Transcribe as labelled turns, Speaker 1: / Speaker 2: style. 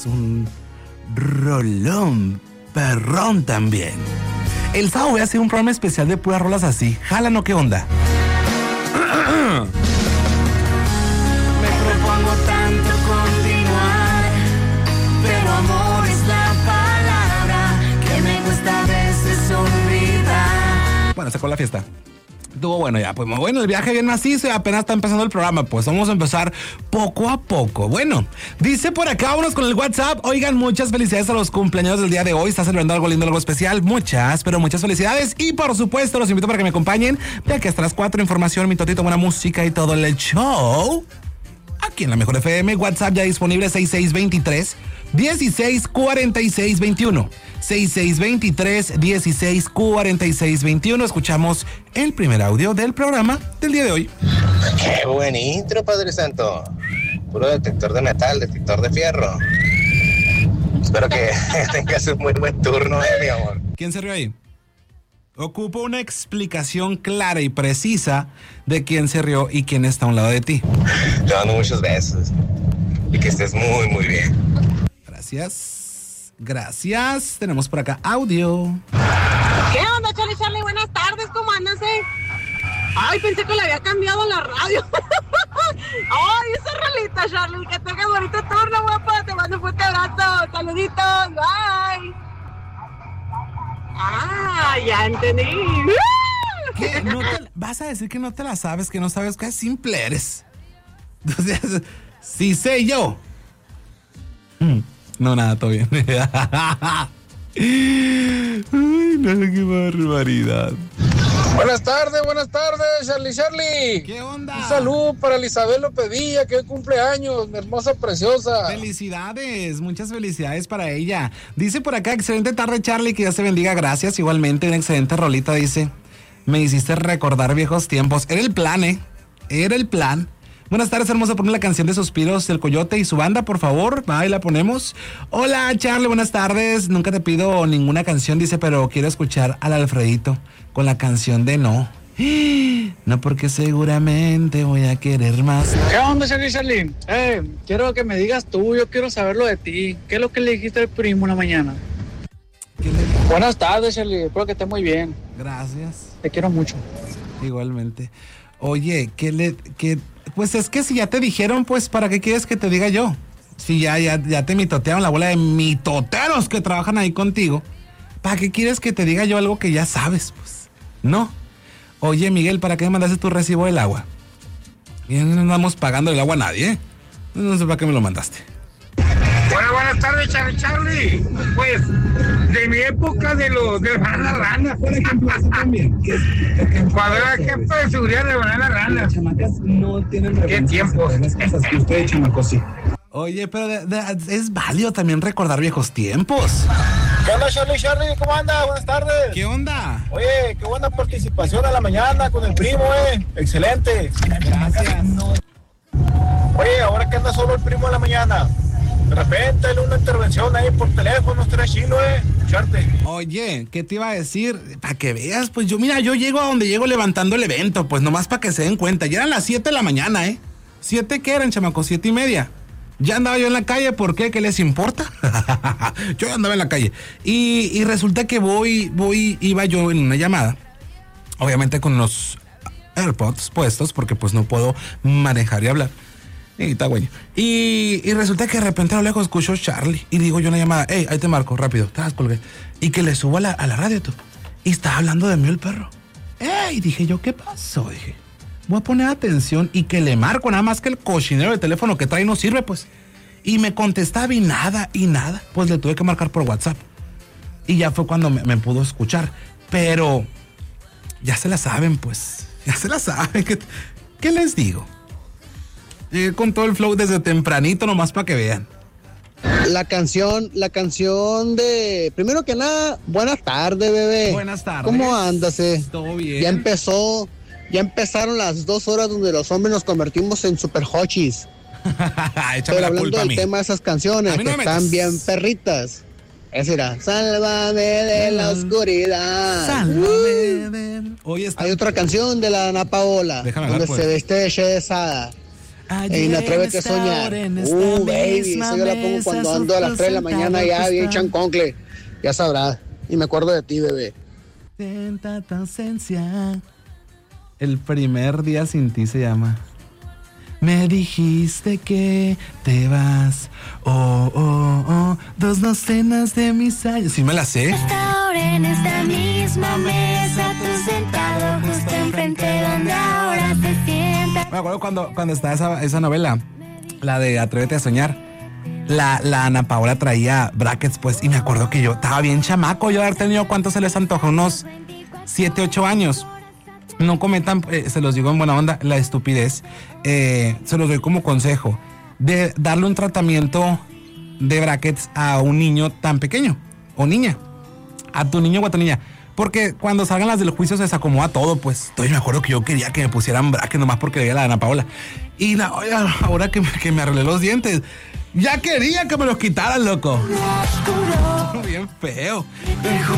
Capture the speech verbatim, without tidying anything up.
Speaker 1: es un rolón perrón también. El sábado voy a hacer un programa especial de puras rolas así. ¿Jalan o qué onda?
Speaker 2: Me propongo tanto continuar, pero amor es la palabra que me cuesta a veces olvidar.
Speaker 1: Bueno, sacó la fiesta. Estuvo bueno ya, pues bueno, el viaje bien macizo y apenas está empezando el programa, pues vamos a empezar poco a poco. Bueno, dice por acá, vámonos con el WhatsApp. Oigan, muchas felicidades a los cumpleaños del día de hoy. Está celebrando algo lindo, algo especial. Muchas, pero muchas felicidades. Y por supuesto, los invito para que me acompañen de aquí hasta las cuatro. Información, mi totito, buena música y todo el show. Aquí en la Mejor F M, WhatsApp ya disponible seis seis dos tres, dieciséis cuarenta y seis veintiuno. seis seis dos tres, dieciséis cuarenta y seis veintiuno. Escuchamos el primer audio del programa del día de hoy.
Speaker 3: Qué buen intro, Padre Santo. Puro detector de metal, detector de fierro. Espero que tengas un muy buen turno, eh, mi amor.
Speaker 1: ¿Quién se rió ahí? Ocupo una explicación clara y precisa de quién se rió y quién está a un lado de ti.
Speaker 3: Te mando muchos besos y que estés muy, muy bien.
Speaker 1: Gracias. Gracias. Tenemos por acá audio.
Speaker 4: ¿Qué onda, Charlie Charlie? Buenas tardes, ¿cómo andas, eh? Ay, pensé que le había cambiado la radio. Ay, esa rolita, Charlie. Que tengas bonito turno, guapa. Te mando un fuerte abrazo. Saluditos. Bye. Ah, ya entendí.
Speaker 1: ¿Qué? ¿No te, vas a decir que no te la sabes, que no sabes qué simple eres? Entonces, sí sé yo. No, nada, todo bien. Ay, no, qué barbaridad.
Speaker 5: Buenas tardes, buenas tardes, Charlie Charlie.
Speaker 1: ¿Qué onda?
Speaker 5: Un saludo para Elizabeth López Villa, que hoy cumple años, mi hermosa preciosa.
Speaker 1: Felicidades, muchas felicidades para ella. Dice por acá, excelente tarde, Charlie, que Dios te bendiga, gracias. Igualmente, una excelente rolita, dice. Me hiciste recordar viejos tiempos. Era el plan, ¿eh? Era el plan. Buenas tardes, hermosa, ponme la canción de Suspiros del Coyote y su banda, por favor. Ahí la ponemos. Hola, Charlie, buenas tardes. Nunca te pido ninguna canción, dice, pero quiero escuchar al Alfredito con la canción de No. No, porque seguramente voy a querer más.
Speaker 6: ¿Qué onda, Charlie Charlie? Eh, quiero que me digas tú, yo quiero saberlo de ti. ¿Qué es lo que le dijiste al primo en la mañana? Buenas tardes, Charlie. Espero que estés muy bien.
Speaker 1: Gracias.
Speaker 6: Te quiero mucho.
Speaker 1: Igualmente. Oye, ¿qué le...? Qué... Pues es que si ya te dijeron, pues, ¿para qué quieres que te diga yo? Si ya, ya, ya te mitotearon la bola de mitoteros que trabajan ahí contigo, ¿para qué quieres que te diga yo algo que ya sabes? Pues, no. Oye, Miguel, ¿para qué me mandaste tu recibo del agua? Y no andamos pagando el agua a nadie, ¿eh? No sé para qué me lo mandaste.
Speaker 7: Bueno, buenas tardes, Charlie Charlie. Pues, de mi época de los de Banana Rana.
Speaker 8: Por ejemplo, eso también.
Speaker 7: Cuando era jefe de seguridad de Banana Rana.
Speaker 8: Las chamacas no tienen
Speaker 7: ¿Qué tiempos?
Speaker 8: Las cosas que usted, chamaco, sí.
Speaker 1: Oye, pero de, de, es válido también recordar viejos tiempos.
Speaker 9: ¿Qué onda, Charlie Charlie? ¿Cómo anda? Buenas tardes.
Speaker 1: ¿Qué onda?
Speaker 9: Oye, qué buena participación a la mañana con el primo, eh. Excelente.
Speaker 1: Gracias.
Speaker 9: Oye, ahora que anda solo el primo a la mañana, de repente hay una intervención ahí por teléfono, estaría chilo, eh. Escucharte.
Speaker 1: Oye, ¿qué te iba a decir? Para que veas, pues yo, mira, yo llego a donde llego levantando el evento, pues nomás para que se den cuenta. Ya eran las siete de la mañana, ¿eh? ¿Siete qué eran, chamacos? Siete y media. Ya andaba yo en la calle, ¿por qué? ¿Qué les importa? Yo andaba en la calle. Y, y resulta que voy, voy, iba yo en una llamada. Obviamente con los AirPods puestos, porque pues no puedo manejar y hablar. Y está güey. Y, y resulta que de repente a lo lejos escucho Charlie. Y digo yo en la llamada, hey, ahí te marco, rápido. Te colgué. Y que le subo a la, a la radio, tú. Y estaba hablando de mí el perro. Ey, dije yo, ¿qué pasó? Dije, voy a poner atención y que le marco, nada más que el cochinero de teléfono que trae no sirve, pues. Y me contestaba y nada, y nada. Pues le tuve que marcar por WhatsApp. Y ya fue cuando me, me pudo escuchar. Pero ya se la saben, pues. Ya se la saben. ¿Qué, qué les digo? Llegué con todo el flow desde tempranito, nomás para que vean.
Speaker 10: La canción, la canción de... Primero que nada, buenas tardes, bebé.
Speaker 1: Buenas tardes.
Speaker 10: ¿Cómo andas, eh?
Speaker 1: Todo bien.
Speaker 10: Ya empezó... Ya empezaron las dos horas donde los hombres nos convertimos en super hochis. Pero hablando del tema de esas canciones,
Speaker 1: no
Speaker 10: que están bien perritas. Esa era, sálvame de la oscuridad.
Speaker 1: Sálvame
Speaker 10: uh.
Speaker 1: de... Hoy está...
Speaker 10: Hay otra canción de la Ana Paola,
Speaker 1: Déjame
Speaker 10: donde
Speaker 1: hablar, pues.
Speaker 10: se viste de Sada. En Atrévete a Soñar. Uh, baby, esa yo la pongo cuando ando a las tres de la mañana ya bien chanconcle. Ya sabrás. Y me acuerdo de ti, bebé.
Speaker 1: Tanta tu ausencia. El primer día sin ti se llama. Me dijiste que te vas. Oh, oh, oh. Dos docenas de mis años. Sí me la sé.
Speaker 2: Hasta ahora en esta misma mesa, tú sentado justo enfrente donde ahora te sientas.
Speaker 1: Me acuerdo cuando, cuando estaba esa, esa novela, la de Atrévete a Soñar. La, la Ana Paola traía brackets, pues, y me acuerdo que yo estaba bien chamaco. Yo haber tenido, ¿cuánto se les antoja? Unos siete, ocho años. No cometan, eh, se los digo en buena onda, la estupidez. Eh, se los doy como consejo de darle un tratamiento de brackets a un niño tan pequeño o niña, a tu niño o a tu niña, porque cuando salgan las del juicio se desacomoda todo. Pues entonces me acuerdo que yo quería que me pusieran brackets nomás porque veía la de Ana Paola, y la, ahora que me, que me arreglé los dientes ya quería que me los quitaran, loco. Bien feo.